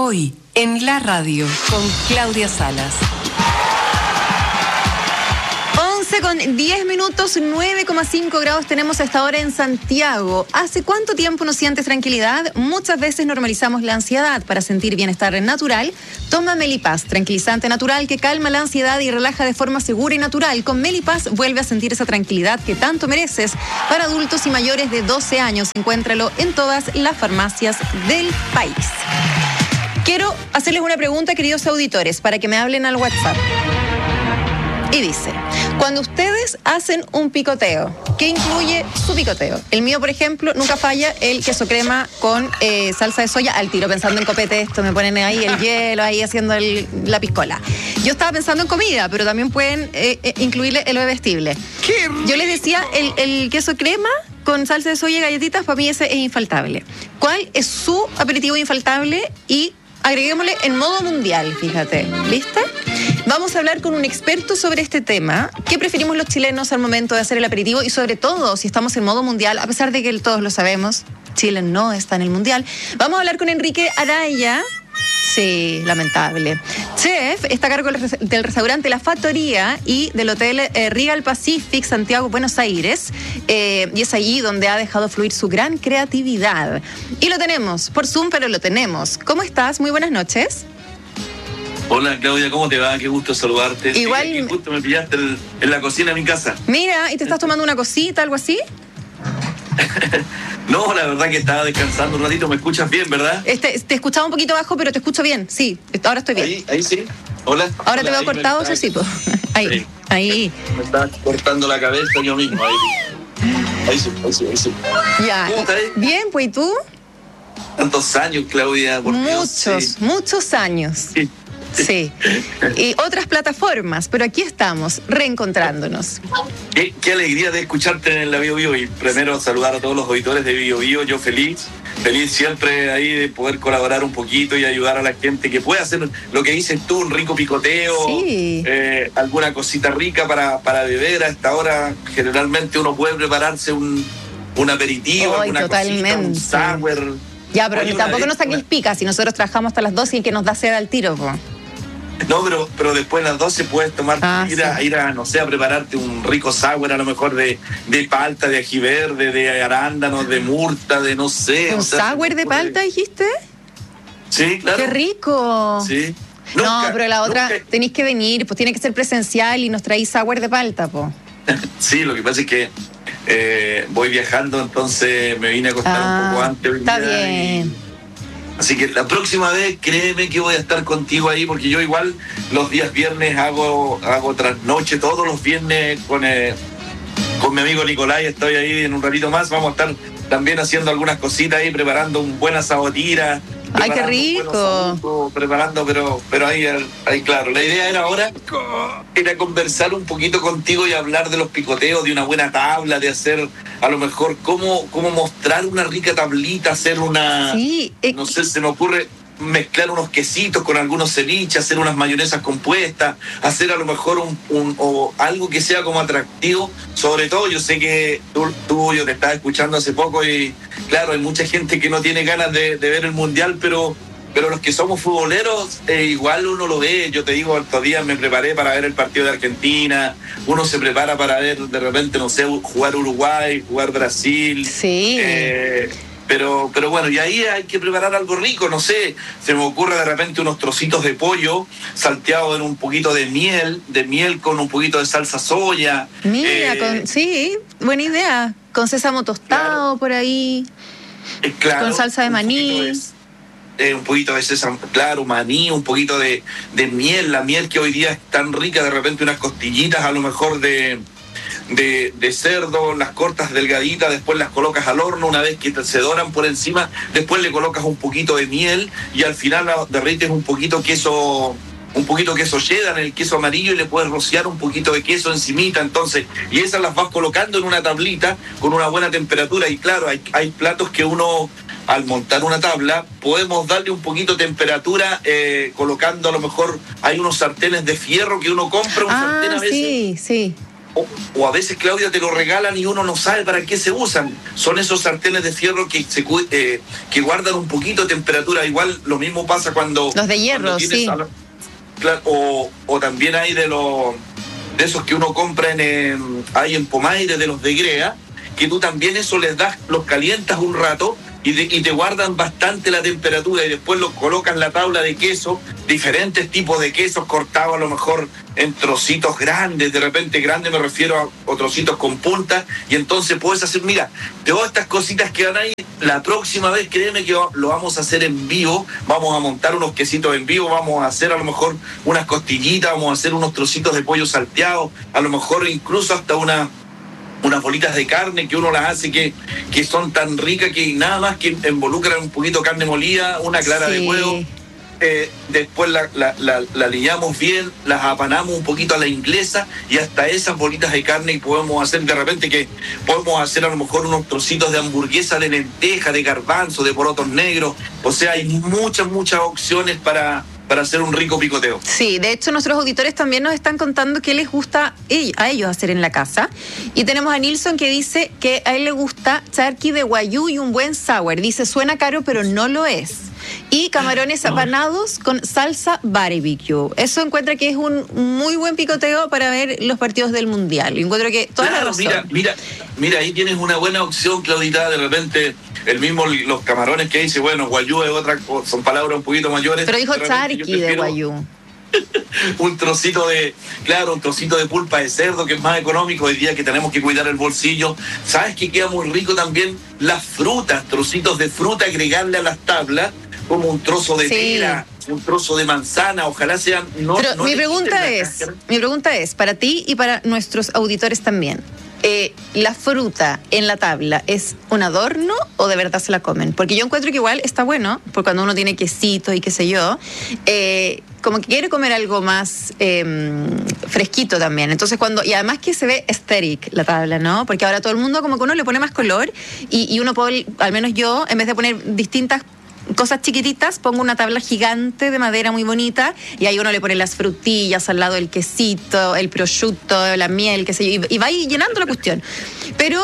Hoy, en la radio, con Claudia Salas. 11:10, 9,5 grados tenemos a esta hora en Santiago. ¿Hace cuánto tiempo no sientes tranquilidad? Muchas veces normalizamos la ansiedad. Para sentir bienestar natural, toma Melipaz, tranquilizante natural que calma la ansiedad y relaja de forma segura y natural. Con Melipaz vuelve a sentir esa tranquilidad que tanto mereces. Para adultos y mayores de 12 años, encuéntralo en todas las farmacias del país. Quiero hacerles una pregunta, queridos auditores, para que me hablen al WhatsApp. Y dice, cuando ustedes hacen un picoteo, ¿qué incluye su picoteo? El mío, por ejemplo, nunca falla el queso crema con salsa de soya al tiro, pensando en copete esto, me ponen ahí el hielo, ahí haciendo la piscola. Yo estaba pensando en comida, pero también pueden incluirle el bebestible. Yo les decía, el queso crema con salsa de soya y galletitas, para mí ese es infaltable. ¿Cuál es su aperitivo infaltable? Y agreguémosle en modo mundial, fíjate, ¿viste? Vamos a hablar con un experto sobre este tema. ¿Qué preferimos los chilenos al momento de hacer el aperitivo? Y sobre todo, si estamos en modo mundial, a pesar de que todos lo sabemos, Chile no está en el mundial. Vamos a hablar con Enrique Araya. Sí, lamentable. Chef, está a cargo del restaurante La Fattoría y del hotel Regal Pacific, Santiago, Buenos Aires. Y es allí donde ha dejado fluir su gran creatividad. Y lo tenemos por Zoom, pero lo tenemos. ¿Cómo estás? Muy buenas noches. Hola Claudia, ¿cómo te va? Qué gusto saludarte. Igual. Sí, qué gusto me pillaste en la cocina de mi casa. Mira, ¿y te estás tomando una cosita, algo así? No, la verdad que estaba descansando un ratito. ¿Me escuchas bien, verdad? Te escuchaba un poquito bajo, pero te escucho bien. Sí, ahora estoy bien. Ahí sí. Hola. Ahora Hola, te veo cortado, Cecito. Ahí, sí. ahí. Me estaba cortando la cabeza yo mismo. Ahí sí. Ya. ¿Cómo estás? Bien, pues, ¿y tú? Tantos años, Claudia. Por Dios, muchos años. Sí. Sí, y otras plataformas, pero aquí estamos, reencontrándonos. Qué alegría de escucharte en la Bio Bio. Y primero saludar a todos los auditores de Bio Bio. Yo feliz siempre ahí de poder colaborar un poquito y ayudar a la gente que pueda hacer lo que dices tú, un rico picoteo, sí. Alguna cosita rica para beber. A esta hora generalmente uno puede prepararse un aperitivo, alguna totalmente. Cosita, un sour. Ya, pero tampoco nos saquéis picas, si nosotros trabajamos hasta las 12 y que nos da sed al tiro, po. No, pero después de las 12 puedes tomar, ir a, no sé, a prepararte un rico sour, a lo mejor de palta, de ají verde, de arándanos, de murta, de no sé. ¿Un sour de palta dijiste? Sí, claro. ¡Qué rico! Sí. No, pero la otra, tenéis que venir, pues tiene que ser presencial y nos traéis sour de palta, po. Sí, lo que pasa es que voy viajando, entonces me vine a acostar un poco antes. Está bien. Así que la próxima vez, créeme que voy a estar contigo ahí, porque yo igual los días viernes hago trasnoche, todos los viernes con mi amigo Nicolai, estoy ahí en un ratito más, vamos a estar también haciendo algunas cositas ahí, preparando un buen asado tira. ¡Ay, qué rico! Preparando, pero ahí claro, la idea era ahora era conversar un poquito contigo y hablar de los picoteos, de una buena tabla, de hacer a lo mejor cómo mostrar una rica tablita, hacer una... Sí, no sé, se me ocurre mezclar unos quesitos con algunos ceviches, hacer unas mayonesas compuestas, hacer a lo mejor o algo que sea como atractivo. Sobre todo, yo sé que yo te estaba escuchando hace poco y claro, hay mucha gente que no tiene ganas de ver el mundial, pero los que somos futboleros, igual uno lo ve. Yo te digo, estos días me preparé para ver el partido de Argentina, uno se prepara para ver de repente, no sé, jugar Uruguay, jugar Brasil. Sí. Pero bueno, y ahí hay que preparar algo rico, no sé, se me ocurre de repente unos trocitos de pollo salteados en un poquito de miel con un poquito de salsa soya. Mira, sí, buena idea, con sésamo tostado, claro, por ahí, claro, con salsa de maní. Un poquito de sésamo, claro, maní, un poquito de miel, la miel que hoy día es tan rica, de repente unas costillitas a lo mejor de cerdo, las cortas delgaditas, después las colocas al horno, una vez que se doran por encima, después le colocas un poquito de miel y al final derrites un poquito queso cheddar, el queso amarillo, y le puedes rociar un poquito de queso encimita, entonces, y esas las vas colocando en una tablita con una buena temperatura. Y claro, hay platos que uno, al montar una tabla, podemos darle un poquito de temperatura, colocando a lo mejor, hay unos sartenes de fierro que uno compra, un sartén a veces. Sí. o a veces, Claudia, te lo regalan y uno no sabe para qué se usan. Son esos sartenes de fierro que guardan un poquito de temperatura. Igual lo mismo pasa cuando... Los de hierro, sí. O también hay de esos que uno compra hay en Pomaire, de los de Grea, que tú también eso les das, los calientas un rato y te guardan bastante la temperatura, y después los colocas en la tabla de queso, diferentes tipos de quesos cortados a lo mejor en trocitos grandes, de repente grande me refiero a trocitos con punta, y entonces puedes hacer, mira, todas estas cositas que van ahí, la próxima vez créeme que lo vamos a hacer en vivo, vamos a montar unos quesitos en vivo, vamos a hacer a lo mejor unas costillitas, vamos a hacer unos trocitos de pollo salteado, a lo mejor incluso hasta unas bolitas de carne que uno las hace que son tan ricas que nada más que involucran un poquito de carne molida, una clara de huevo. Después la liñamos bien, las apanamos un poquito a la inglesa, y hasta esas bolitas de carne, y podemos hacer de repente a lo mejor unos trocitos de hamburguesa de lenteja, de garbanzo, de porotos negros. O sea, hay muchas opciones para hacer un rico picoteo. Sí, de hecho nuestros auditores también nos están contando qué les gusta a ellos hacer en la casa. Y tenemos a Nilsson que dice que a él le gusta charqui de guayú y un buen sour. Dice, suena caro, pero no lo es. Y camarones apanados con salsa barbecue. Eso encuentra que es un muy buen picoteo para ver los partidos del Mundial. Y encuentro que toda la razón. Mira, ahí tienes una buena opción, Claudita. De repente, los camarones que dice, bueno, guayú es otra, son palabras un poquito mayores. Pero dijo charqui de guayú. un trocito de pulpa de cerdo, que es más económico hoy día, que tenemos que cuidar el bolsillo. ¿Sabes qué queda muy rico también? Las frutas, trocitos de fruta, agregarle a las tablas, como un trozo de pera, un trozo de manzana, ojalá sean... Pero mi pregunta es, para ti y para nuestros auditores también, ¿la fruta en la tabla es un adorno o de verdad se la comen? Porque yo encuentro que igual está bueno, porque cuando uno tiene quesito y qué sé yo, como que quiere comer algo más fresquito también. Entonces y además que se ve aesthetic la tabla, ¿no? Porque ahora todo el mundo como que uno le pone más color y uno puede, al menos yo, en vez de poner distintas cosas chiquititas, pongo una tabla gigante de madera muy bonita, y ahí uno le pone las frutillas al lado, el quesito, el prosciutto, la miel, qué sé yo, y va ahí llenando la cuestión. Pero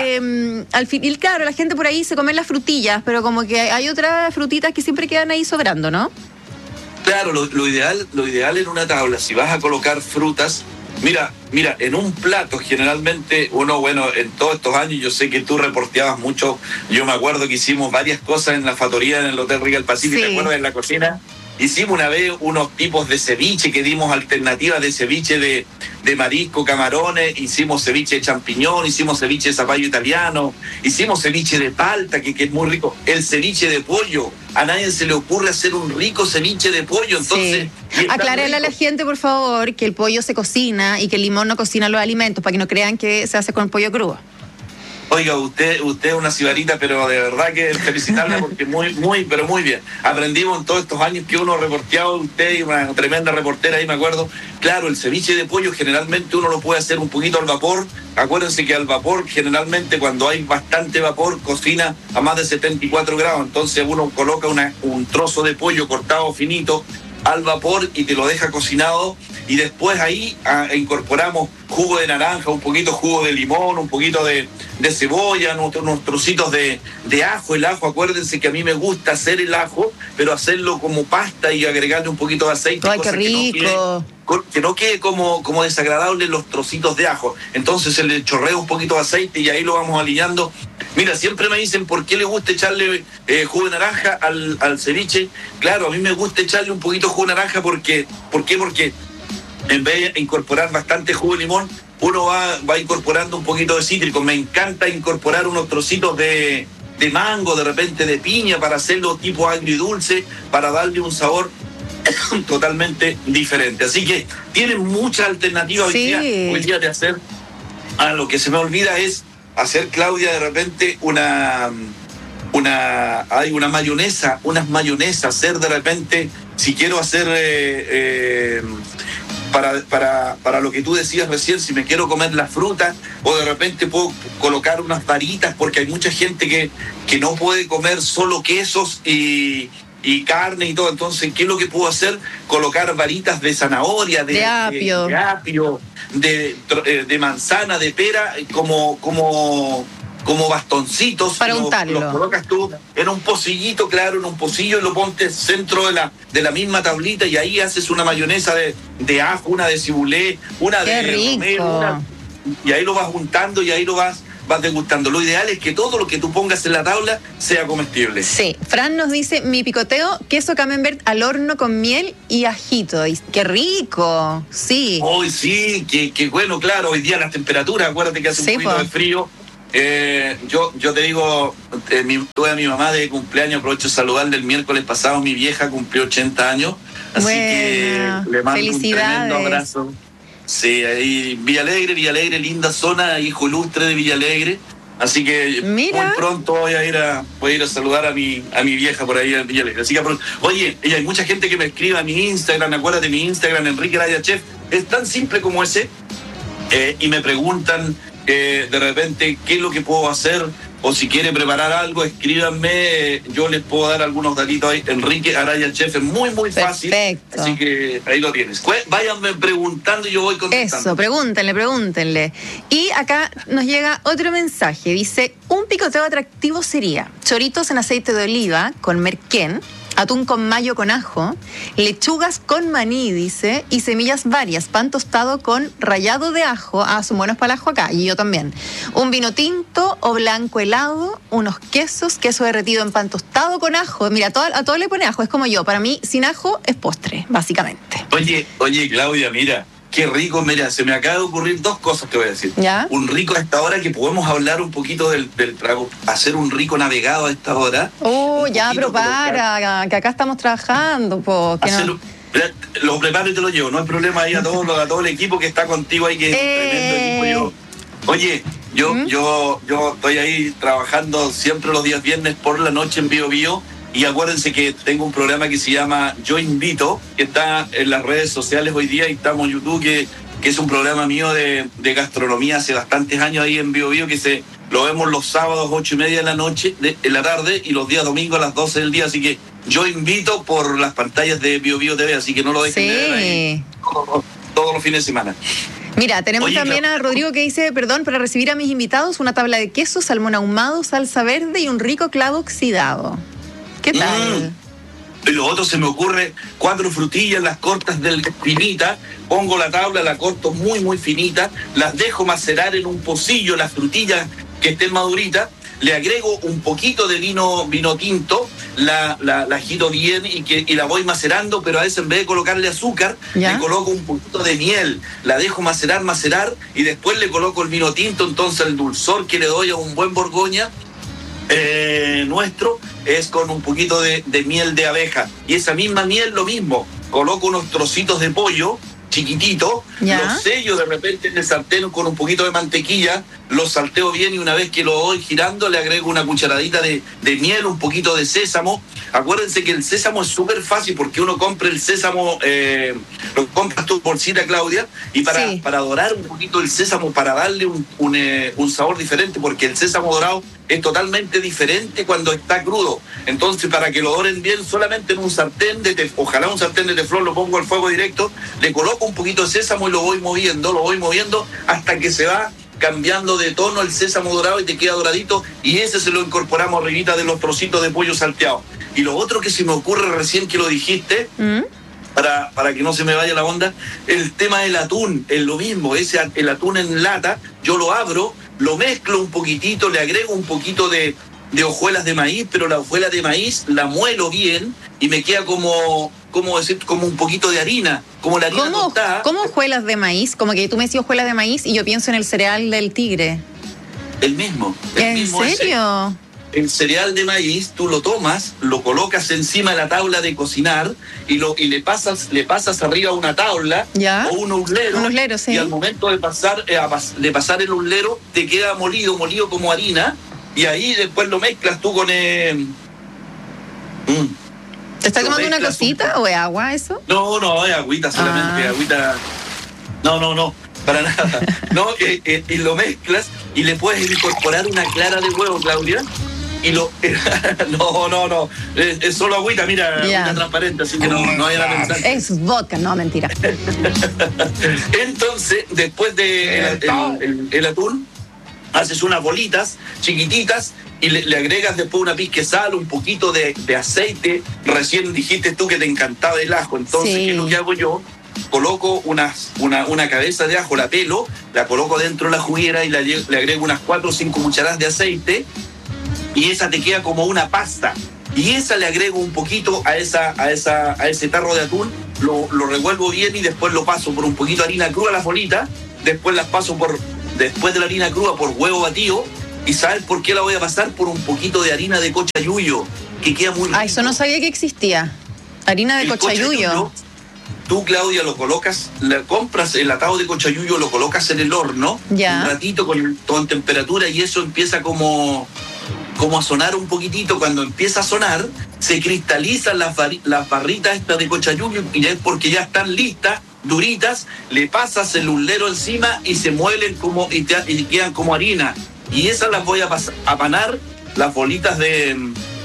al fin, claro, la gente por ahí se come las frutillas, pero como que hay otras frutitas que siempre quedan ahí sobrando, ¿no? Claro, lo ideal en una tabla, si vas a colocar frutas, mira, en un plato generalmente en todos estos años, yo sé que tú reporteabas mucho, yo me acuerdo que hicimos varias cosas en la factoría en el Hotel Regal Pacific, ¿te acuerdas? En la cocina hicimos una vez unos tipos de ceviche, que dimos alternativas de ceviche de marisco, camarones, hicimos ceviche de champiñón, hicimos ceviche de zapallo italiano, hicimos ceviche de palta, que es muy rico, el ceviche de pollo. A nadie se le ocurre hacer un rico ceviche de pollo, entonces... Sí. Aclárale a la gente, por favor, que el pollo se cocina y que el limón no cocina los alimentos, para que no crean que se hace con pollo crudo. Oiga, usted es una cibarita, pero de verdad que felicitarla porque pero muy bien. Aprendimos en todos estos años que uno reporteaba, usted y una tremenda reportera ahí, me acuerdo. Claro, el ceviche de pollo generalmente uno lo puede hacer un poquito al vapor. Acuérdense que al vapor, generalmente cuando hay bastante vapor, cocina a más de 74 grados. Entonces uno coloca un trozo de pollo cortado finito al vapor y te lo deja cocinado, y después ahí incorporamos jugo de naranja, un poquito jugo de limón, un poquito de cebolla, unos trocitos de ajo. El ajo, acuérdense que a mí me gusta hacer el ajo, pero hacerlo como pasta y agregarle un poquito de aceite. ¡Ay, qué rico! Que no quede como desagradable los trocitos de ajo. Entonces se le chorrea un poquito de aceite y ahí lo vamos alineando. Mira, siempre me dicen por qué le gusta echarle jugo de naranja al ceviche. Claro, a mí me gusta echarle un poquito de jugo de naranja porque en vez de incorporar bastante jugo de limón, uno va incorporando un poquito de cítrico. Me encanta incorporar unos trocitos de mango, de repente de piña, para hacerlo tipo agrio y dulce, para darle un sabor totalmente diferente. Así que tienen muchas alternativas hoy día de hacer. Lo que se me olvida es hacer, Claudia, de repente una mayonesa, unas mayonesas, hacer de repente, si quiero hacer para lo que tú decías recién, si me quiero comer la fruta, o de repente puedo colocar unas varitas, porque hay mucha gente que no puede comer solo quesos y carne y todo. Entonces, ¿qué es lo que puedo hacer? Colocar varitas de zanahoria, de apio, de manzana, de pera, como bastoncitos. Para untarlo. Los colocas tú en un pocillito, claro, en un pocillo, y lo pontes centro de la misma tablita, y ahí haces una mayonesa de ajo, una de cibulé, una ¡Qué de rico! romero, y ahí lo vas juntando y ahí lo vas degustando. Lo ideal es que todo lo que tú pongas en la tabla sea comestible. Sí, Fran nos dice, mi picoteo, queso camembert al horno con miel y ajito. Y ¡qué rico! Sí. Hoy sí, que bueno, claro, hoy día las temperaturas, acuérdate que hace un poquito de frío. Yo te digo, tuve a mi mamá de cumpleaños, aprovecho de saludarle el miércoles pasado, mi vieja cumplió 80 años, así que le mando un tremendo abrazo. Sí, ahí Villa Alegre, linda zona, hijo ilustre de Villa Alegre, así que muy pronto voy a ir a saludar a mi vieja por ahí en Villa Alegre. Así que, oye, hay mucha gente que me escribe a mi Instagram, acuérdate, mi Instagram, Enrique Araya Chef, es tan simple como ese, y me preguntan de repente qué es lo que puedo hacer, o si quiere preparar algo, escríbanme, yo les puedo dar algunos datitos ahí. Enrique Araya Chef, es muy fácil. Perfecto. Así que ahí lo tienes. Váyanme preguntando y yo voy contestando. Eso, pregúntenle. Y acá nos llega otro mensaje, dice, un picoteo atractivo sería choritos en aceite de oliva con merquén, atún con mayo con ajo, lechugas con maní, dice, y semillas varias, pan tostado con rallado de ajo, son buenos para el ajo acá, y yo también. Un vino tinto o blanco helado, unos quesos, queso derretido en pan tostado con ajo. Mira, a todo le pone ajo, es como yo, para mí sin ajo es postre, básicamente. Oye, Claudia, mira, qué rico, mira, se me acaba de ocurrir dos cosas, te voy a decir. ¿Ya? Un rico a esta hora, que podemos hablar un poquito del trago, hacer un rico navegado a esta hora. Ya, pero que acá estamos trabajando, Lo preparo y te lo llevo, no hay problema, ahí a todo el equipo que está contigo ahí, que es un tremendo equipo. Oye, yo estoy ahí trabajando siempre los días viernes por la noche en Bio Bio. Y acuérdense que tengo un programa que se llama Yo Invito, que está en las redes sociales hoy día, y estamos en YouTube, que es un programa mío de gastronomía hace bastantes años ahí en Bio Bio, que lo vemos los sábados 8:30 de la noche, en la tarde, y los días domingos a las 12 del día. Así que Yo Invito por las pantallas de Bio Bio TV, así que no lo dejen de ver ahí todos los fines de semana. Mira, tenemos también a Rodrigo que dice, para recibir a mis invitados, una tabla de queso, salmón ahumado, salsa verde y un rico clavo oxidado. ¿Qué tal? Y lo otro se me ocurre, 4 frutillas, las cortas finita, pongo la tabla, la corto muy finita, las dejo macerar en un pocillo, las frutillas que estén maduritas, le agrego un poquito de vino tinto, la agito bien y la voy macerando, pero a veces en vez de colocarle azúcar, le coloco un poquito de miel, la dejo macerar, y después le coloco el vino tinto. Entonces el dulzor que le doy a un buen Borgoña nuestro es con un poquito de miel de abeja, y esa misma miel, lo mismo, coloco unos trocitos de pollo chiquitito, los sello de repente en el sartén con un poquito de mantequilla, los salteo bien, y una vez que lo voy girando le agrego una cucharadita de miel, un poquito de sésamo. Acuérdense que el sésamo es súper fácil, porque uno compra el sésamo, lo compras tu bolsita, Claudia, y para dorar un poquito el sésamo, para darle un sabor diferente, porque el sésamo dorado es totalmente diferente cuando está crudo. Entonces, para que lo doren bien, solamente en un sartén ojalá un sartén de teflón, lo pongo al fuego directo, le coloco un poquito de sésamo y lo voy moviendo hasta que se va cambiando de tono el sésamo dorado y te queda doradito, y ese se lo incorporamos arribita de los trocitos de pollo salteado. Y lo otro que se me ocurre recién que lo dijiste, para que no se me vaya la onda, el tema del atún, es lo mismo, el atún en lata, yo lo abro, lo mezclo un poquitito, le agrego un poquito de hojuelas de maíz, pero la hojuela de maíz la muelo bien y me queda como un poquito de harina, como la harina tostada. ¿Cómo hojuelas de maíz? Como que tú me decís hojuelas de maíz y yo pienso en el cereal del tigre. El mismo. ¿En serio? El cereal de maíz, tú lo tomas, lo colocas encima de la tabla de cocinar y le pasas arriba una tabla o un uslero, sí. Y al momento de pasar el uslero te queda molido como harina, y ahí después lo mezclas tú con... ¿Te estás tomando una cosita o es agua eso? No, es agüita solamente, agüita... No, para nada. No, y lo mezclas y le puedes incorporar una clara de huevo, Claudia. No, es solo agüita, mira, agüita transparente, así que no vayan a pensar. Es vodka, no, mentira. Entonces, después de el atún, haces unas bolitas chiquititas y le agregas después una pizca de sal, un poquito de aceite. Recién dijiste tú que te encantaba el ajo, entonces, ¿qué es lo que hago yo? Coloco una cabeza de ajo, la pelo, la coloco dentro de la juguera y le agrego unas 4 o 5 cucharadas de aceite y esa te queda como una pasta. Y esa le agrego un poquito a ese tarro de atún, lo revuelvo bien y después lo paso por un poquito de harina cruda las bolitas, después las paso después de la harina cruda por huevo batido. ¿Y sabes por qué la voy a pasar? Por un poquito de harina de cochayuyo, que queda muy rico. Ah, eso no sabía que existía. Harina de cochayuyo. Tú, Claudia, lo colocas, compras el atado de cochayuyo, lo colocas en el horno, un ratito con temperatura y eso empieza como a sonar un poquitito. Cuando empieza a sonar, se cristalizan las barritas estas de cochayuyo y ya es porque ya están listas, duritas, le pasas el ullero encima y se muelen y quedan como harina. Y esas las voy a panar, las bolitas de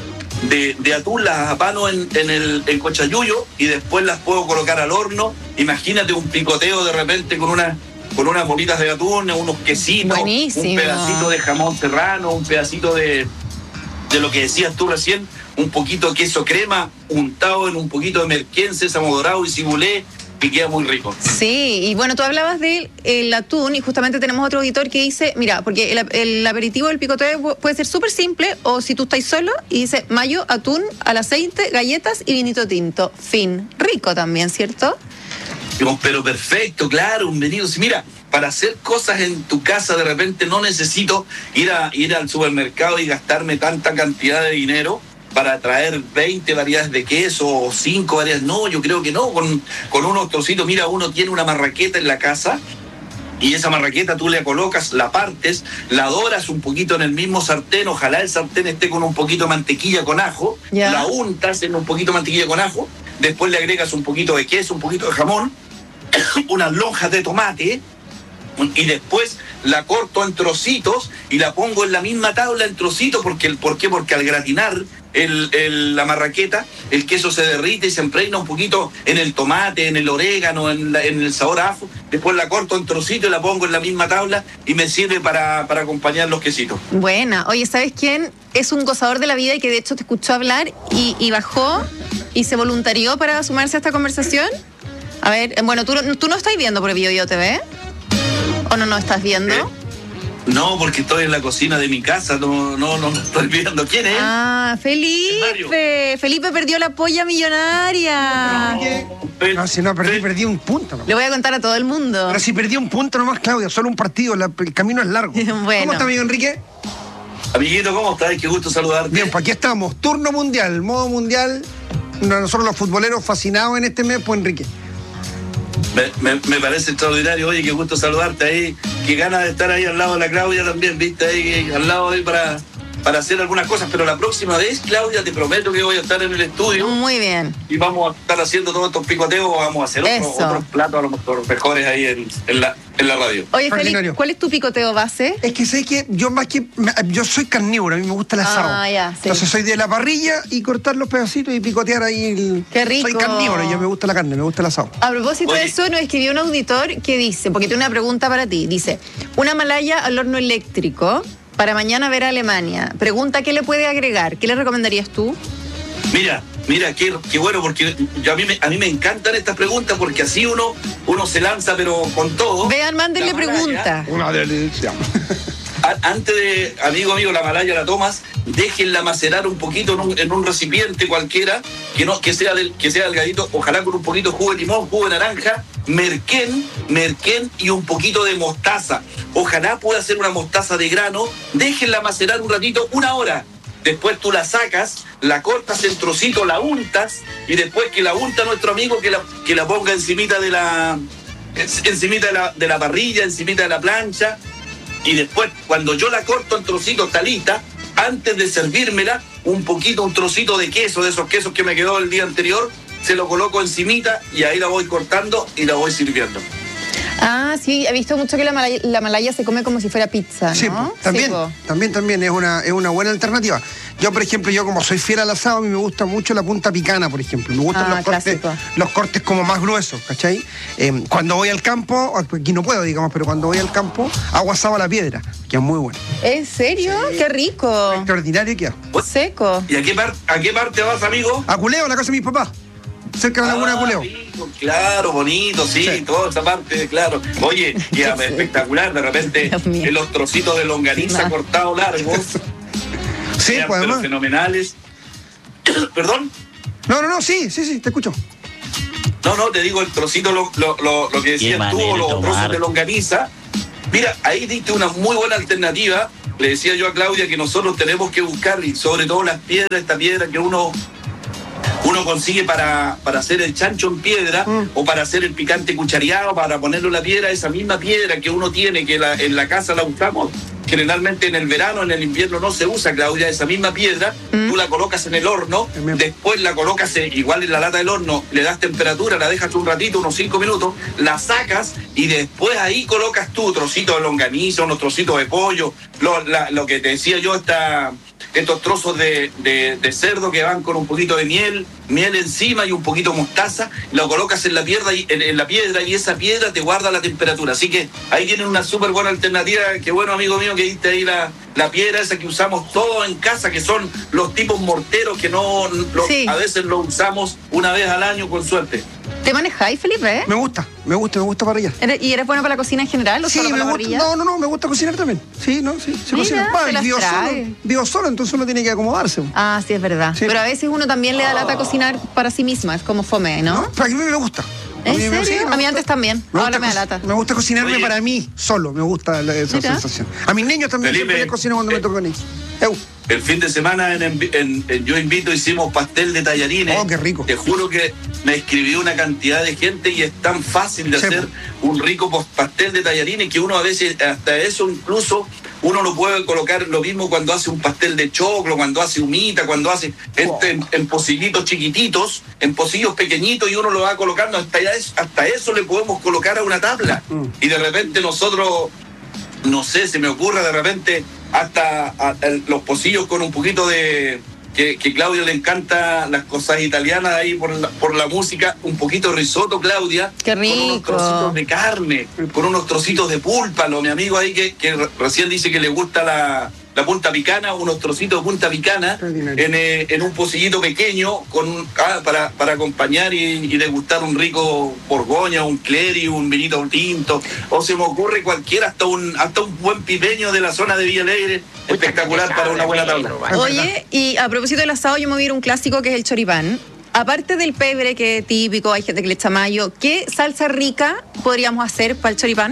atún, las apano en el cochayuyo y después las puedo colocar al horno. Imagínate un picoteo de repente con unas bolitas de atún, unos quesitos, buenísimo, un pedacito de jamón serrano, un pedacito de lo que decías tú recién, un poquito de queso crema untado en un poquito de merquén, sésamo dorado y cibulé, que queda muy rico. Sí, y bueno, tú hablabas del atún y justamente tenemos otro auditor que dice, mira, porque el aperitivo del picoteo puede ser súper simple, o si tú estás solo, y dice mayo, atún, al aceite, galletas y vinito tinto. Fin. Rico también, ¿cierto? Pero perfecto, claro, un venido. Si mira, para hacer cosas en tu casa de repente no necesito ir al supermercado y gastarme tanta cantidad de dinero para traer 20 variedades de queso o 5 variedades. No, yo creo que no, con unos trocitos. Mira, uno tiene una marraqueta en la casa y esa marraqueta tú le colocas, la partes, la doras un poquito en el mismo sartén, ojalá el sartén esté con un poquito de mantequilla con ajo, la untas en un poquito de mantequilla con ajo, después le agregas un poquito de queso, un poquito de jamón, unas lonjas de tomate y después la corto en trocitos y la pongo en la misma tabla en trocitos. ¿Por qué? Porque al gratinar la marraqueta, el queso se derrite y se impregna un poquito en el tomate, en el orégano, en el sabor a ajo. Después la corto en trocitos y la pongo en la misma tabla y me sirve para acompañar los quesitos. Buena. Oye, ¿sabes quién es un gozador de la vida y que de hecho te escuchó hablar y bajó y se voluntarió para sumarse a esta conversación? A ver, bueno, tú no estás viendo por Bio TV, ¿o no estás viendo? No, porque estoy en la cocina de mi casa, no estoy viendo. ¿Quién es? Ah, Felipe. Felipe perdió la polla millonaria. No, si no perdí un punto nomás. Le voy a contar a todo el mundo. Pero si perdí un punto nomás, Claudia, solo un partido, el camino es largo. Bueno. ¿Cómo está, amigo Enrique? Amiguito, ¿cómo estás? Qué gusto saludarte. Bien, pues aquí estamos, turno mundial, modo mundial. Nosotros los futboleros fascinados en este mes, pues Enrique. Me parece extraordinario. Oye, qué gusto saludarte ahí. Qué ganas de estar ahí al lado de la Claudia también, viste, ahí al lado de él para hacer algunas cosas. Pero la próxima vez, Claudia, te prometo que voy a estar en el estudio. Muy bien. Y vamos a estar haciendo todos estos picoteos. Vamos a hacer otros platos a lo mejor mejores ahí en la radio. Oye, Felipe, ¿cuál es tu picoteo base? Es que sé que yo soy carnívoro, a mí me gusta el asado. Ah, ya, sí. Entonces soy de la parrilla y cortar los pedacitos y picotear ahí. Qué rico. Soy carnívoro y yo me gusta la carne, me gusta el asado. A propósito de eso, nos escribió un auditor que dice, porque tiene una pregunta para ti, dice, una malaya al horno eléctrico para mañana ver a Alemania. Pregunta, ¿qué le puede agregar? ¿Qué le recomendarías tú? Mira, qué bueno, porque a mí me encantan estas preguntas porque así uno se lanza, pero con todo. Vean, mándenle pregunta. Una delicia. Antes de, amigo, la malaya la tomas, déjenla macerar un poquito en un recipiente cualquiera, que sea delgadito, ojalá con un poquito de jugo de limón, jugo de naranja, merquén y un poquito de mostaza. Ojalá pueda ser una mostaza de grano, déjenla macerar un ratito, 1 hora. Después tú la sacas, la cortas en trocitos, la untas, y después que la unta nuestro amigo, que la ponga encimita de la parrilla, encimita de la plancha. Y después, cuando yo la corto en trocitos, talita, antes de servírmela, un trocito de queso, de esos quesos que me quedó el día anterior, se lo coloco encimita y ahí la voy cortando y la voy sirviendo. Ah, sí, he visto mucho que la malaya se come como si fuera pizza, ¿no? Sí, también, Sí, po. también es una buena alternativa. Yo, por ejemplo, como soy fiel al asado, a mí me gusta mucho la punta picana, por ejemplo. Me gustan clásico. los cortes como más gruesos, ¿cachai? Cuando voy al campo, aquí no puedo, digamos, pero cuando voy al campo, hago asado a la piedra, que es muy bueno. ¿En serio? Sí. ¡Qué rico! Extraordinario queda. Seco. ¿Y a qué parte vas, amigo? A Culeo, la casa de mis papás. Cerca de la laguna de Culeo. Rico, claro, bonito, sí, toda esa parte, claro. Oye, espectacular, de repente, en los trocitos de longaniza cortados largos. Sí, pues pero fenomenales. ¿Perdón? No, sí, te escucho. No, te digo el trocito, lo que decías tú, los trozos de longaniza. Mira, ahí diste una muy buena alternativa. Le decía yo a Claudia que nosotros tenemos que buscar, y sobre todo las piedras, esta piedra que uno consigue para hacer el chancho en piedra o para hacer el picante cuchareado, para ponerlo en la piedra, esa misma piedra que uno tiene, que en la casa la usamos. Generalmente en el verano, en el invierno no se usa, Claudia, esa misma piedra, tú la colocas en el horno, después la colocas igual en la lata del horno, le das temperatura, la dejas un ratito, unos 5 minutos, la sacas y después ahí colocas tú trocitos de longaniza, unos trocitos de pollo, lo que te decía yo, estos trozos de cerdo que van con un poquito de miel encima y un poquito de mostaza, lo colocas en la piedra y esa piedra te guarda la temperatura. Así que ahí tienen una súper buena alternativa. Qué bueno, amigo mío, que diste ahí la piedra esa que usamos todos en casa, que son los tipos morteros que a veces lo usamos una vez al año con suerte. ¿Te manejáis, Felipe? Me gusta parrillar. ¿Y eres bueno para la cocina en general o solo para la parrilla? No, me gusta cocinar también. Sí, se cocina. Vivo solo, entonces uno tiene que acomodarse. Ah, sí, es verdad. Sí. Pero a veces uno también le da lata a cocinar para sí misma, es como fome, ¿no? No, para mí me gusta. ¿En serio? A mí antes también, ahora me da lata. Me gusta cocinarme para mí solo, me gusta esa sensación. A mis niños también siempre les cocino cuando me toca con ellos. El fin de semana Yo Invito hicimos pastel de tallarines. Oh, qué rico. Te juro que me escribió una cantidad de gente y es tan fácil de hacer un rico pastel de tallarines que uno a veces, hasta eso incluso, uno lo puede colocar lo mismo cuando hace un pastel de choclo, cuando hace humita, cuando hace en pocillitos chiquititos, en pocillos pequeñitos, y uno lo va colocando. Hasta eso le podemos colocar a una tabla. Y de repente nosotros, no sé, se me ocurre de repente hasta los pocillos con un poquito de... Que Claudia le encanta las cosas italianas ahí por la música, un poquito de risotto, Claudia. Qué rico. Con unos trocitos de carne, con unos trocitos de púlpalo. Mi amigo ahí que recién dice que le gusta la punta picana, unos trocitos de punta picana en un pocillito pequeño para acompañar y degustar un rico Borgoña, un Cleri, un vinito tinto, o se me ocurre cualquiera, hasta un buen pipeño de la zona de Villa Alegre, espectacular para una buena tabla. Oye, y a propósito del asado, yo me voy a ir a un clásico que es el choripán. Aparte del pebre, que es típico, hay gente que le echa mayo, ¿qué salsa rica podríamos hacer para el choripán?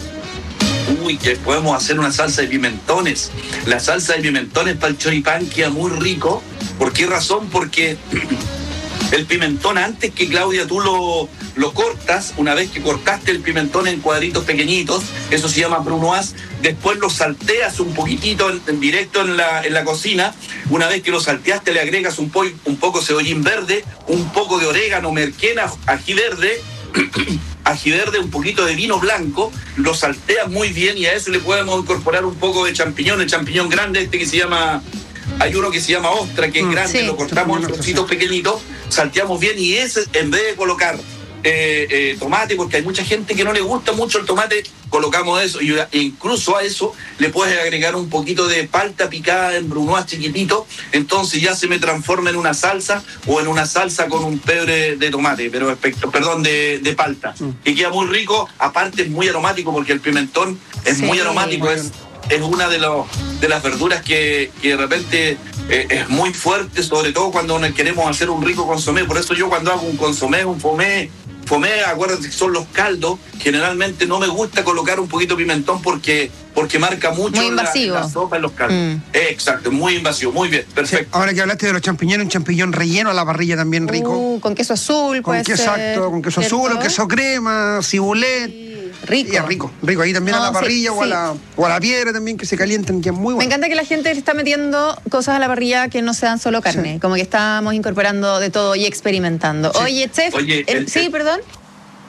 Que podemos hacer una salsa de pimentones. La salsa de pimentones para el choripán queda muy rico. ¿Por qué razón? Porque el pimentón, antes que, Claudia, tú lo cortas, una vez que cortaste el pimentón en cuadritos pequeñitos, eso se llama brunoise, después lo salteas un poquitito en directo en la cocina. Una vez que lo salteaste, le agregas un poco cebollín verde, un poco de orégano, merquena, ají verde, un poquito de vino blanco, lo salteas muy bien y a eso le podemos incorporar un poco de champiñón, el champiñón grande que se llama, hay uno que se llama ostra, que es grande, lo cortamos en trocitos pequeñitos, salteamos bien y ese, en vez de colocar tomate, porque hay mucha gente que no le gusta mucho el tomate, colocamos eso, e incluso a eso le puedes agregar un poquito de palta picada en brunoise chiquitito, entonces ya se me transforma en una salsa o en una salsa con un pebre de tomate, de palta, que queda muy rico, aparte es muy aromático porque el pimentón es muy aromático, es una de las verduras que de repente es muy fuerte, sobre todo cuando queremos hacer un rico consomé. Por eso yo cuando hago un consomé, un fomé, acuérdate que son los caldos, generalmente no me gusta colocar un poquito de pimentón porque marca mucho la sopa en los caldos. Exacto, muy invasivo, muy bien, perfecto. Sí, ahora que hablaste de los champiñones, un champiñón relleno a la parrilla también rico. Con queso azul, con queso azul o queso crema, cibulet. Rico. Y es rico. Ahí también a la parrilla o a la piedra también, que se calienten, que es muy bueno. Me encanta que la gente le está metiendo cosas a la parrilla que no sean solo carne, como que estamos incorporando de todo y experimentando. Sí. Oye, chef, perdón.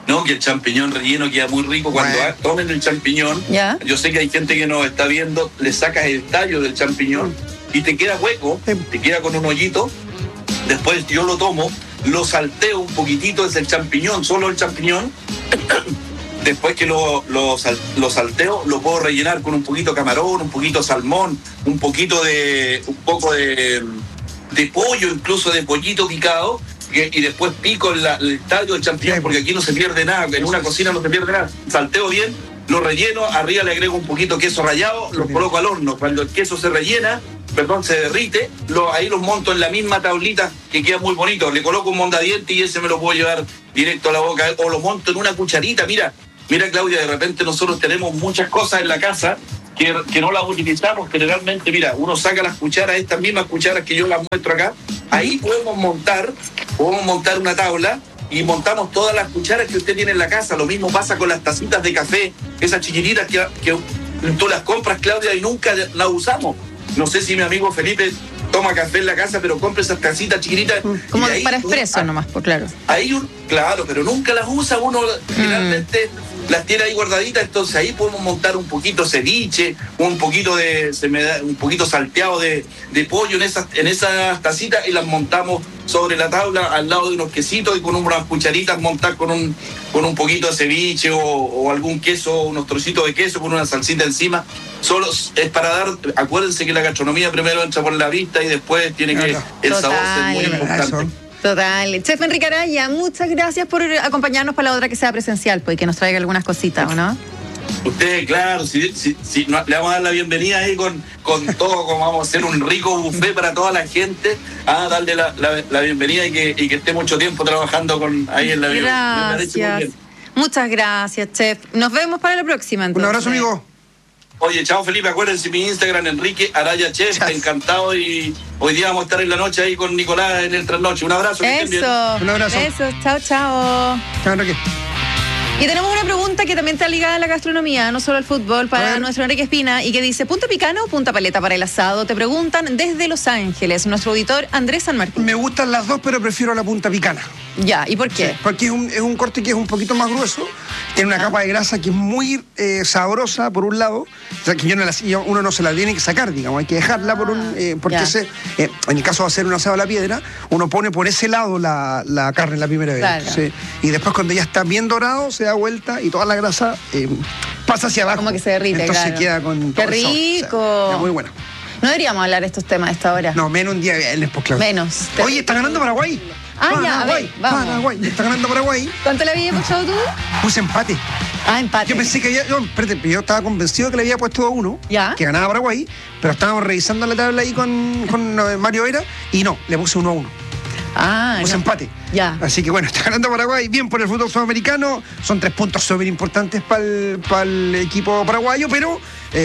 ¿no? Que el champiñón relleno queda muy rico. Cuando tomen el champiñón, ¿Ya? yo sé que hay gente que nos está viendo, le sacas el tallo del champiñón y te queda hueco, te queda con un hoyito. Después yo lo tomo, lo salteo un poquitito, es el champiñón, solo el champiñón. Después que lo salteo, lo puedo rellenar con un poquito de camarón, un poquito de salmón, un poco de pollo, incluso de pollito picado, y después pico el tallo del champiñón, porque aquí no se pierde nada, en una cocina no se pierde nada. Salteo bien, lo relleno, arriba le agrego un poquito de queso rallado, lo coloco al horno. Cuando el queso se derrite, ahí los monto en la misma tablita, que queda muy bonito. Le coloco un mondadiente y ese me lo puedo llevar directo a la boca, o lo monto en una cucharita. Mira, Claudia, de repente nosotros tenemos muchas cosas en la casa que no las utilizamos generalmente. Mira, uno saca las cucharas, estas mismas cucharas que yo las muestro acá, ahí podemos montar una tabla y montamos todas las cucharas que usted tiene en la casa. Lo mismo pasa con las tacitas de café, esas chiquititas que tú las compras, Claudia, y nunca las usamos. No sé si mi amigo Felipe toma café en la casa, pero compra esas tacitas chiquititas. Como para expreso nomás, pues claro. Claro, pero nunca las usa uno, generalmente las tiene ahí guardaditas, entonces ahí podemos montar un poquito ceviche, un poquito salteado de pollo en esas tacitas, y las montamos sobre la tabla al lado de unos quesitos, y con unas cucharitas montar con un poquito de ceviche o algún queso, unos trocitos de queso con una salsita encima. Solo es para acuérdense que la gastronomía primero entra por la vista y después tiene que el sabor ser muy importante. Total. Chef Enrique Araya, muchas gracias por acompañarnos para la otra que sea presencial, pues, y que nos traiga algunas cositas, ¿o no? Ustedes, claro, si le vamos a dar la bienvenida ahí con todo, como vamos a hacer un rico buffet para toda la gente, a darle la bienvenida y que esté mucho tiempo trabajando ahí en la bienvenida. Gracias. Muchas gracias, Chef. Nos vemos para la próxima, entonces. Un abrazo, amigo. Oye, chao Felipe, acuérdense mi Instagram, Enrique Araya Chef, encantado, y hoy día vamos a estar en la noche ahí con Nicolás en el trasnoche. Un abrazo, que estén bien. Un abrazo. Eso, chao. Chao, Enrique. Y tenemos una pregunta que también está ligada a la gastronomía, no solo al fútbol, para nuestro Enrique Espina, y que dice: ¿punta picana o punta paleta para el asado? Te preguntan desde Los Ángeles, nuestro auditor Andrés San Martín. Me gustan las dos, pero prefiero la punta picana. Ya, ¿y por qué? Sí, porque es un corte que es un poquito más grueso, tiene una capa de grasa que es muy sabrosa, por un lado, o sea, que uno no se la tiene que sacar, digamos, hay que dejarla porque en el caso de hacer un asado a la piedra, uno pone por ese lado la carne la primera vez. Claro. Sí, y después, cuando ya está bien dorado, se da vuelta y toda la grasa pasa hacia abajo. Como que se derrite, entonces queda con todo ¡qué rico! El sabor. O sea, muy bueno. No deberíamos hablar de estos temas a esta hora. No, menos un día viernes, pues claro. Menos. Oye, está ganando Paraguay. Ya, a ver, vamos. Paraguay, está ganando Paraguay. ¿Cuánto le habías puesto tú? Puse empate. Empate. Yo pensé que yo estaba convencido que le había puesto 2-1, que ganaba Paraguay, pero estábamos revisando la tabla ahí con Mario Vera, y no, le puse 1-1. Puse empate. Ya. Así que bueno, está ganando Paraguay, bien por el fútbol sudamericano, son 3 puntos súper importantes para el equipo paraguayo, pero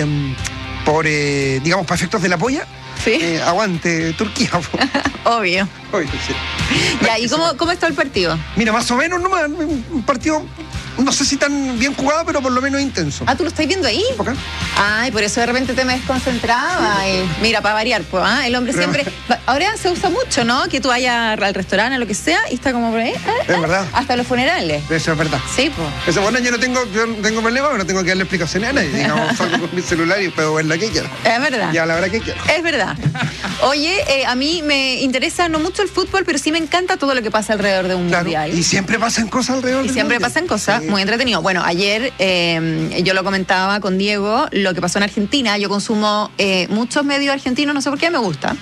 para efectos de la polla, aguante Turquía. Obvio. Sí. Ya, ¿y cómo está el partido? Mira, más o menos nomás, un partido, no sé si tan bien jugado, pero por lo menos intenso. ¿Tú lo estás viendo ahí? Okay. Y por eso de repente te me desconcentraba. Mira, para variar, pues, el hombre siempre... Ahora se usa mucho, ¿no? Que tú vayas al restaurante o lo que sea y está como por ahí. Es verdad. Hasta los funerales. Eso es verdad. Sí, pues. Eso, bueno, yo no tengo problema, pero no tengo que darle explicaciones a nadie. Digamos, salgo con mi celular y puedo ver la que quiera. Es verdad. Y a la hora que quiera. Es verdad. Oye, a mí me interesa no mucho el fútbol, pero sí me encanta todo lo que pasa alrededor de un mundial. Y siempre pasan cosas alrededor del siempre mundial. Pasan cosas, muy entretenido. Bueno, ayer yo lo comentaba con Diego, lo que pasó en Argentina. Yo consumo muchos medios argentinos, no sé por qué, me gusta.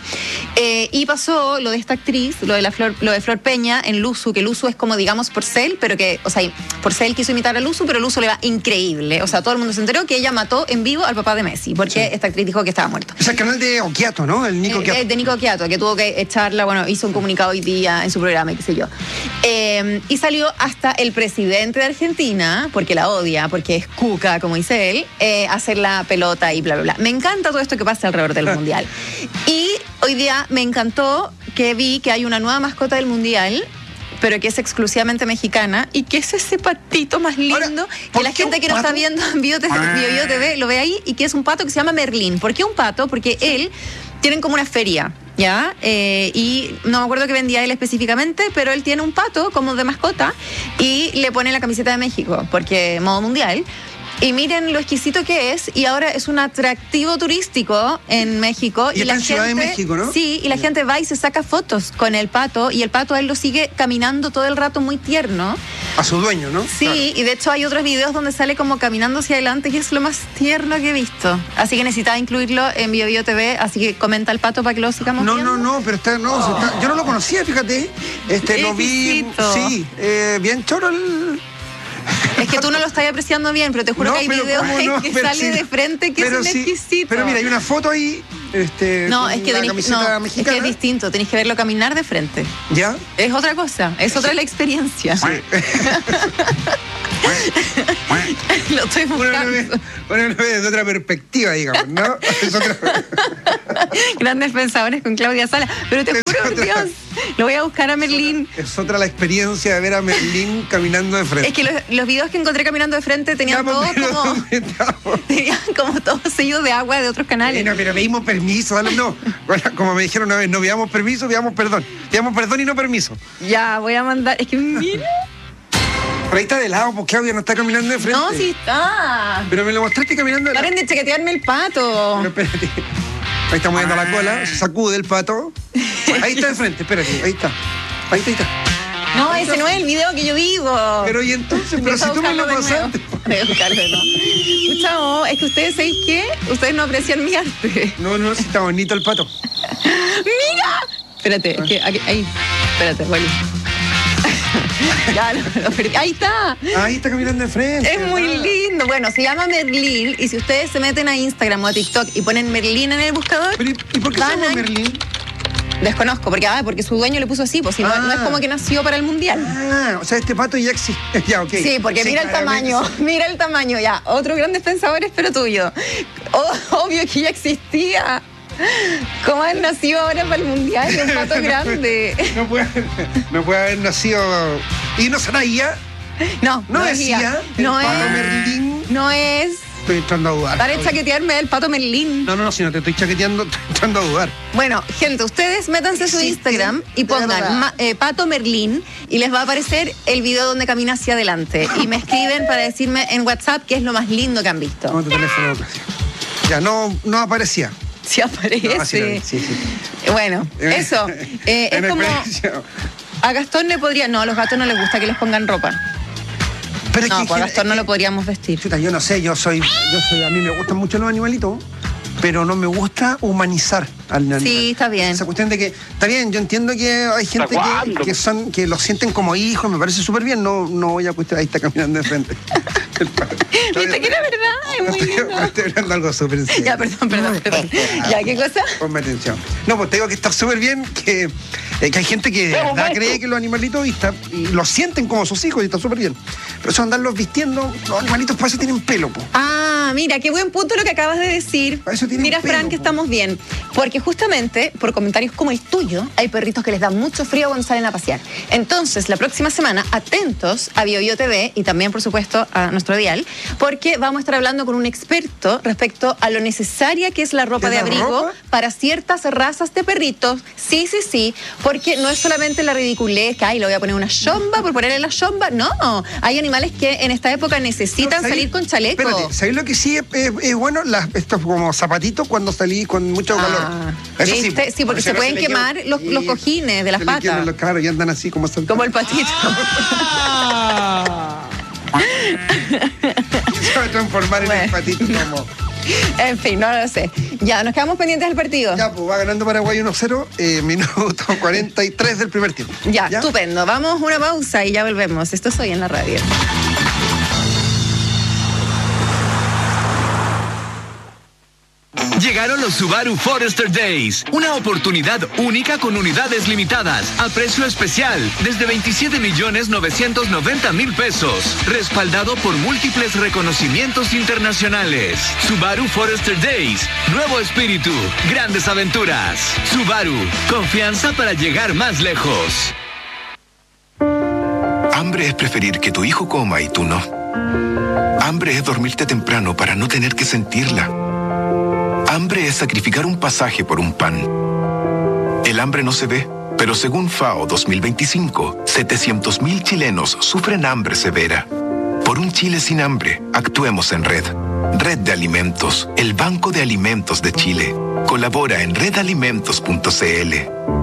Y pasó lo de esta actriz, lo de Flor Peña en Luzu, que Luzu es como, digamos, Porcel, pero que, o sea, Porcel quiso imitar a Luzu, pero Luzu le va increíble. O sea, todo el mundo se enteró que ella mató en vivo al papá de Messi, porque esta actriz dijo que estaba muerto. Es el canal de Occhiato, ¿no? El Nico Occhiato. De Nico Occhiato, que tuvo que echarla, hizo un comunicado hoy día en su programa y qué sé yo. Y salió hasta el presidente de Argentina, porque la odia, porque es cuca, como dice él, hacer la pelota y bla, bla, bla. Me encanta todo esto que pasa alrededor del mundial. Y hoy día me encantó que vi que hay una nueva mascota del mundial, pero que es exclusivamente mexicana, y que es ese patito más lindo. Ahora, que la gente que no está viendo en Bio TV lo ve ahí, y que es un pato que se llama Merlín. ¿Por qué un pato? Porque él tienen como una feria ¿ya? Y no me acuerdo qué vendía él específicamente, pero él tiene un pato como de mascota y le pone la camiseta de México, porque modo mundial. Y miren lo exquisito que es, y ahora es un atractivo turístico en México. Y está en Ciudad de México, ¿no? Sí, y la gente va y se saca fotos con el pato, y el pato a él lo sigue caminando todo el rato muy tierno. A su dueño, ¿no? Sí, Claro. y de hecho hay otros videos donde sale como caminando hacia adelante, que es lo más tierno que he visto. Así que necesitaba incluirlo en BioBio TV, así que comenta el pato para que lo sigamos viendo. No, pero yo no lo conocía, fíjate. Lo vi, Exquisito. sí, bien choro el... Es que tú no lo estás apreciando bien, pero te juro que hay pero videos ¿cómo en no? que Pero sale sí, de frente que es un exquisito. Pero mira, hay una foto ahí, No, con es que, la camiseta es mexicana. que es distinto, tenés que verlo caminar de frente. ¿Ya? Es otra cosa, es otra la experiencia. Lo estoy buscando. Bueno, lo ve desde otra perspectiva, digamos, ¿no? Es otra... Grandes pensadores con Claudia Sala. Pero te juro, Dios, lo voy a buscar a Merlín. Es otra la experiencia de ver a Merlín caminando de frente. Es que los videos que encontré caminando de frente tenían todo tenían como todo sello de agua de otros canales. No, pero pedimos permiso, no. Bueno, como me dijeron una vez, no veamos permiso, veamos perdón. Veamos perdón y no permiso. Ya, voy a mandar. Es que mira. Pero ahí está de lado, porque Claudia no está caminando de frente. No, sí está. Pero me lo mostraste caminando de lado. Paren de chequetearme el pato. Pero espérate. Ahí está moviendo la cola, se sacude el pato. Ahí está de frente, espérate, ahí está. Ahí está. No, ese no es el video que yo digo. Pero y entonces, pero si tú me lo pasaste. Voy a buscarlo de nuevo. Escucha, oh, es que ustedes, ¿sabéis qué? Ustedes no aprecian mi arte. No, si está bonito el pato. ¡Mira! Espérate, es que ahí. Espérate, bueno. Ya, lo perdí. Ahí está. Ahí está caminando de frente. Es muy ¿verdad? lindo. Bueno, se llama Merlín, y si ustedes se meten a Instagram o a TikTok y ponen Merlín en el buscador, Pero, ¿y por qué se van llama a- Merlín? Desconozco, porque su dueño le puso así, pues si no es como que nació para el mundial. Ah, o sea, este pato ya existe. Ya, ok. Sí, porque mira el claramente tamaño, sí. mira el tamaño, ya. Otros grandes pensadores, pero tuyo. Obvio que ya existía. ¿Cómo han nacido ahora para el mundial? Un pato grande. No puede haber nacido. ¿Y no será ella? No, No es decía ella. el No pato es. Merlín. No es. Estoy entrando a dudar. Para chaquetearme el pato Merlín. No, si no te estoy chaqueteando, estoy entrando a dudar. Bueno, gente, ustedes métanse a su Existe, Instagram y de verdad. pongan Pato Merlín y les va a aparecer el video donde camina hacia adelante. Y me escriben para decirme en WhatsApp qué es lo más lindo que han visto. Toma tu teléfono. Ya, no aparecía. Si aparece. No, sí lo vi, sí. Bueno, eso. Es En como. experiencia. A Gastón le podría. No, a los gatos no les gusta que les pongan ropa. Pero es No, que, pues a Gastón no lo podríamos vestir. Chuta, yo no sé, a mí me gustan mucho los animalitos, pero no me gusta humanizar al animal. Sí, está bien. Esa cuestión de que, está bien, yo entiendo que hay gente que los sienten como hijos, me parece súper bien, no voy a cuestionar, ahí está caminando de frente. Viste que era verdad, es muy lindo. Estoy hablando algo súper en serio. Ya, perdón. Ya, ¿qué cosa? Ponme atención. No, pues te digo que está súper bien, que hay gente que de verdad cree que los animalitos y los sienten como sus hijos y está súper bien. Pero eso andarlos vistiendo, los animalitos por eso tienen pelo, po. Ah, mira, qué buen punto lo que acabas de decir. Para eso tienen Mira, pelo, Fran, que po. estamos bien. Porque justamente, por comentarios como el tuyo, hay perritos que les da mucho frío cuando salen a pasear. Entonces, la próxima semana, atentos a BioBio TV y también, por supuesto, a nuestro dial, porque vamos a estar hablando con un experto respecto a lo necesaria que es la ropa ¿De de la abrigo ropa? para ciertas razas de perritos. Sí, porque no es solamente la ridiculez que, lo voy a poner una chomba por ponerle la chomba. No, hay animales que en esta época necesitan No, salir con chaleco. Espérate, ¿sabéis lo que sí es bueno? Estos como zapatitos cuando salís con mucho calor. Eso sí, ¿viste? Sí, porque se no pueden le quemar quedan- los cojines de las se le quedan patas. los carros y andan así como saltando. Como el patito. Se va a transformar en Bueno. el patito como... En fin, no lo sé. Ya, nos quedamos pendientes del partido. Ya, pues va ganando Paraguay 1-0, minuto 43 del primer tiempo. Ya, estupendo. Vamos a una pausa y ya volvemos. Esto es Hoy en la Radio. Llegaron los Subaru Forester Days, una oportunidad única con unidades limitadas, a precio especial, desde 27.990.000 pesos, respaldado por múltiples reconocimientos internacionales. Subaru Forester Days, nuevo espíritu, grandes aventuras. Subaru, confianza para llegar más lejos. Hambre es preferir que tu hijo coma y tú no. Hambre es dormirte temprano para no tener que sentirla. Hambre es sacrificar un pasaje por un pan. El hambre no se ve, pero según FAO 2025, 700.000 chilenos sufren hambre severa. Por un Chile sin hambre, actuemos en red. Red de Alimentos, el Banco de Alimentos de Chile. Colabora en redalimentos.cl.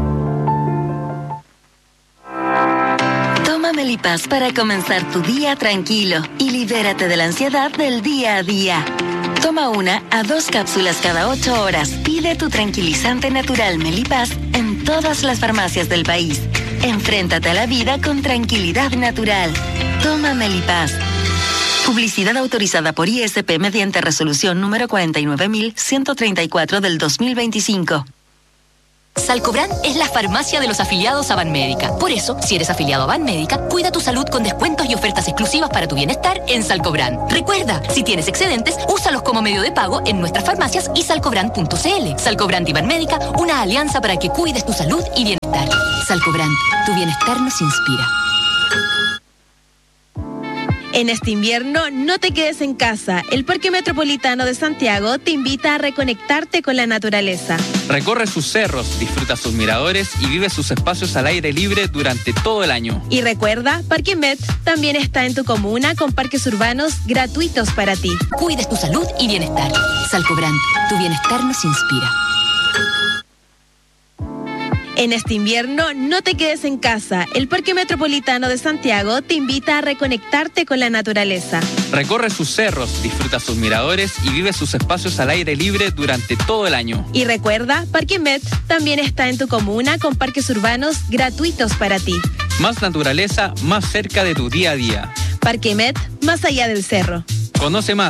Toma Melipaz para comenzar tu día tranquilo y libérate de la ansiedad del día a día. Toma 1 a 2 cápsulas cada 8 horas. Pide tu tranquilizante natural Melipaz en todas las farmacias del país. Enfréntate a la vida con tranquilidad natural. Toma Melipaz. Publicidad autorizada por ISP mediante resolución número 49.134 del 2025. Salcobran es la farmacia de los afiliados a Banmédica. Por eso, si eres afiliado a Banmédica, cuida tu salud con descuentos y ofertas exclusivas para tu bienestar en Salcobran. Recuerda, si tienes excedentes, úsalos como medio de pago en nuestras farmacias y salcobran.cl. Salcobran y Banmédica, una alianza para que cuides tu salud y bienestar. Salcobran, tu bienestar nos inspira. En este invierno, no te quedes en casa. El Parque Metropolitano de Santiago te invita a reconectarte con la naturaleza. Recorre sus cerros, disfruta sus miradores y vive sus espacios al aire libre durante todo el año. Y recuerda, Parque Met también está en tu comuna con parques urbanos gratuitos para ti. Cuides tu salud y bienestar. Salcobran, tu bienestar nos inspira. En este invierno, no te quedes en casa. El Parque Metropolitano de Santiago te invita a reconectarte con la naturaleza. Recorre sus cerros, disfruta sus miradores y vive sus espacios al aire libre durante todo el año. Y recuerda, Parque Met también está en tu comuna con parques urbanos gratuitos para ti. Más naturaleza, más cerca de tu día a día. Parque Met, más allá del cerro. Conoce más